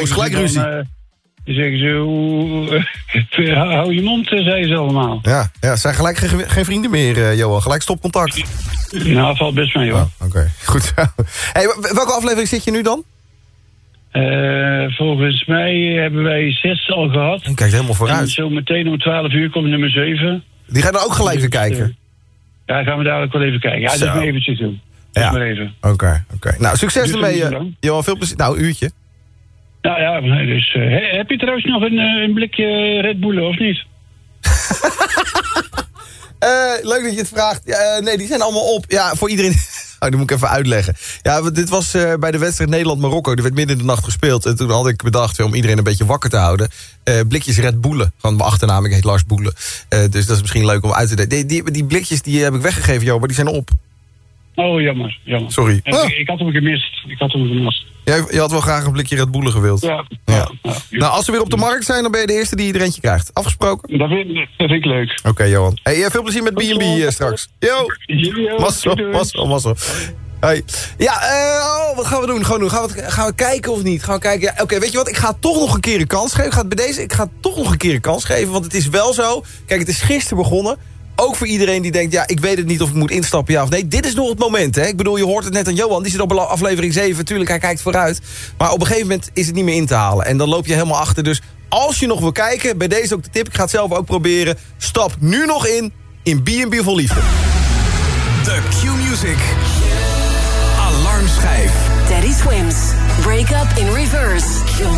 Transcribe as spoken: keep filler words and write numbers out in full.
boos, gelijk ruzie. Dan, uh, dan zeggen ze, hoe, hou je mond, zeiden ze allemaal. Ja, ja, zijn gelijk geen, geen vrienden meer, uh, Johan. Gelijk stopcontact. Nou, valt best mee, hoor. Oh, Oké, okay. Goed. Hey, welke aflevering zit je nu dan? Uh, volgens mij hebben wij zes al gehad. En kijk helemaal vooruit. En zo meteen om twaalf uur komt nummer zeven. Die gaan dan ook gelijk weer kijken? Ja, gaan we dadelijk wel even kijken. Ja, dat is maar eventjes doen. Ja, maar even. Oké, okay, oké. Okay. Nou, succes ermee, uh, Johan. Veel plezier. Nou, een uurtje. Nou ja, nee, dus... Uh, heb je trouwens nog een, een blikje Red Bull, of niet? uh, leuk dat je het vraagt. Uh, nee, die zijn allemaal op. Ja, voor iedereen... Oh, die moet ik even uitleggen. Ja, dit was uh, bij de wedstrijd Nederland-Marokko. Die werd midden in de nacht gespeeld. En toen had ik bedacht, om iedereen een beetje wakker te houden... Uh, blikjes Red Bullen. Van mijn achternaam, ik heet Lars Boelen. Uh, dus dat is misschien leuk om uit te delen. Die, die, die blikjes die heb ik weggegeven, joh, maar die zijn op. Oh, jammer, jammer. Sorry. Ik, ah. ik had hem gemist. Ik had hem gemist. Ja, je had wel graag een blikje Red Bullen gewild. Ja. ja. ja, ja. Nou, als ze weer op de markt zijn, dan ben je de eerste die er eentje krijgt. Afgesproken? Dat vind, dat vind ik leuk. Oké, okay, Johan. Hey, veel plezier met B en B uh, straks. Yo! Mazzel, mazzel, mazzel. Hey. Ja, uh, oh, wat gaan we doen? Gewoon doen. Gaan we, gaan we kijken of niet? Gaan we kijken? Ja, Oké, okay, weet je wat? Ik ga toch nog een keer een kans geven. Ik ga, het bij deze, ik ga toch nog een keer een kans geven. Want het is wel zo. Kijk, het is gisteren begonnen. Ook voor iedereen die denkt, ja, ik weet het niet of ik moet instappen, ja of nee. Dit is nog het moment, hè. Ik bedoel, je hoort het net aan Johan. Die zit op aflevering zeven. Tuurlijk, hij kijkt vooruit. Maar op een gegeven moment is het niet meer in te halen. En dan loop je helemaal achter. Dus als je nog wil kijken, bij deze ook de tip. Ik ga het zelf ook proberen. Stap nu nog in, in B en B Vol Liefde. The Q-Music Alarmschijf. Teddy Swims. Break Up in Reverse.